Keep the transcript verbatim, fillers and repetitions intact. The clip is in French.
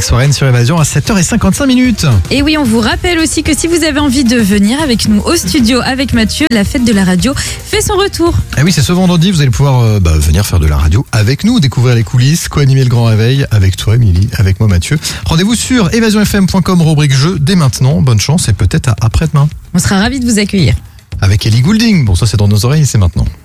Alex Warren sur Évasion à sept heures cinquante-cinq minutes. Et oui, on vous rappelle aussi que si vous avez envie de venir avec nous au studio avec Mathieu, la fête de la radio fait son retour. Ah oui, c'est ce vendredi, vous allez pouvoir euh, bah, venir faire de la radio avec nous, découvrir les coulisses, co-animer le grand réveil avec toi Émilie, avec moi Mathieu. Rendez-vous sur évasion f m point com, rubrique jeu dès maintenant. Bonne chance et peut-être à après-demain. On sera ravis de vous accueillir. Avec Ellie Goulding. Bon, ça c'est dans nos oreilles, c'est maintenant.